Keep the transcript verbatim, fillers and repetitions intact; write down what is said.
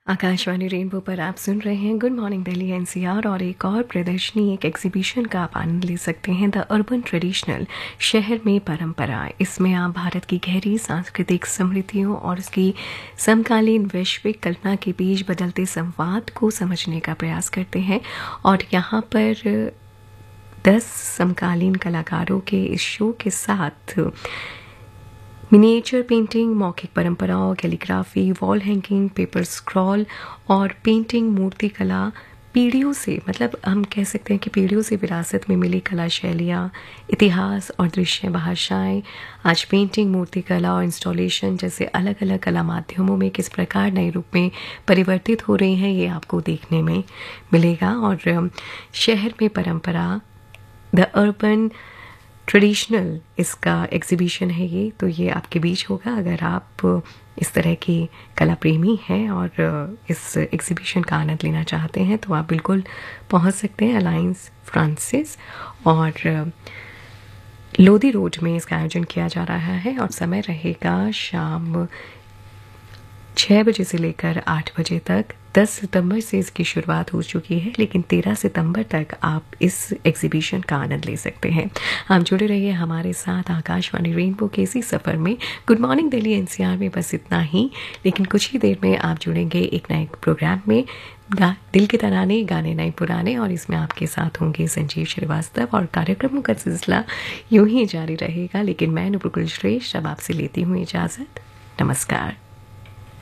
Akashvani rainbow पर आप सुन रहे हैं गुड मॉर्निंग दिल्ली एनसीआर और एक और प्रदर्शनी एक एग्जीबिशन का आप आनंद ले सकते हैं द अर्बन ट्रेडिशनल शहर में परंपरा। इसमें आप भारत की गहरी सांस्कृतिक समृद्धियों और उसकी समकालीन वैश्विक कल्पना के बीच बदलते संवाद को समझने का प्रयास करते हैं और यहाँ पर दस समकालीन कलाकारों के इस शो के साथ मिनिएचर पेंटिंग, मौखिक परंपराओं, calligraphy, wall hanging, paper scroll और पेंटिंग, मूर्ति कला पीढ़ियों से मतलब हम कह सकते हैं कि पीढ़ियों से विरासत में मिली कला शैलियाँ, इतिहास और दृश्य भाषाएं आज पेंटिंग, मूर्ति कला और इंस्टॉलेशन जैसे अलग अलग कला माध्यमों में किस प्रकार नए रूप में परिवर्तित हो रही हैं, ये आपको देखने में मिलेगा। और शहर में परंपरा द अर्बन ट्रेडिशनल इसका एग्जीबिशन है ये, तो ये आपके बीच होगा। अगर आप इस तरह की कला प्रेमी हैं और इस एग्जीबिशन का आनंद लेना चाहते हैं तो आप बिल्कुल पहुंच सकते हैं अलायंस फ्रांसिस और लोधी रोड में इसका आयोजन किया जा रहा है और समय रहेगा शाम छः बजे से लेकर आठ बजे तक। दस सितंबर से इसकी शुरुआत हो चुकी है लेकिन तेरह सितंबर तक आप इस एग्जीबिशन का आनंद ले सकते हैं। आप जुड़े रहिए हमारे साथ आकाशवाणी रेनबो के इसी सफ़र में गुड मॉर्निंग दिल्ली एनसीआर में। बस इतना ही, लेकिन कुछ ही देर में आप जुड़ेंगे एक नए प्रोग्राम में दिल के तराने गाने नए पुराने, और इसमें आपके साथ होंगे संजीव श्रीवास्तव और कार्यक्रमों का सिलसिला यूं ही जारी रहेगा। लेकिन मैं नुपुर कुलश्रेष्ठ अब आपसे लेती हूँ इजाज़त। नमस्कार।